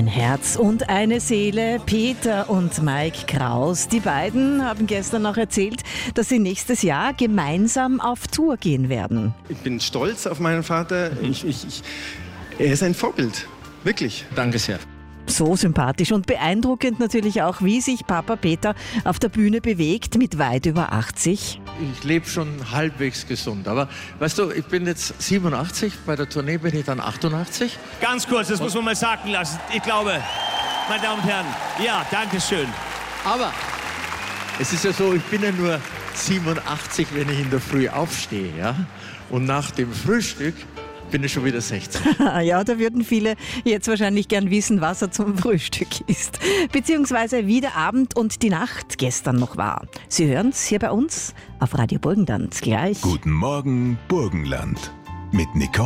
Ein Herz und eine Seele, Peter und Mike Kraus. Die beiden haben gestern noch erzählt, dass sie nächstes Jahr gemeinsam auf Tour gehen werden. Ich bin stolz auf meinen Vater. Er ist ein Vorbild, wirklich. Danke sehr. So sympathisch und beeindruckend natürlich auch, wie sich Papa Peter auf der Bühne bewegt mit weit über 80. Ich lebe schon halbwegs gesund, aber weißt du, ich bin jetzt 87, bei der Tournee bin ich dann 88. Ganz kurz, das muss man mal sacken lassen. Ich glaube, meine Damen und Herren, ja, danke schön. Aber es ist ja so, ich bin ja nur 87, wenn ich in der Früh aufstehe, ja? Und nach dem Frühstück bin ich schon wieder 60. Ja, da würden viele jetzt wahrscheinlich gern wissen, was er zum Frühstück isst. Beziehungsweise wie der Abend und die Nacht gestern noch war. Sie hören es hier bei uns auf Radio Burgenland gleich. Guten Morgen, Burgenland. Mit Nicole.